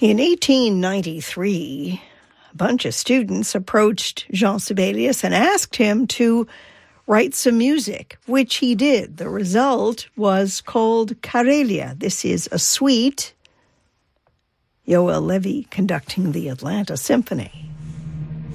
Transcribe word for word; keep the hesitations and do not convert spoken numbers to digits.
In eighteen ninety-three, a bunch of students approached Jean Sibelius and asked him to write some music, which he did. The result was called Karelia. This is a suite, Yoel Levy conducting the Atlanta Symphony.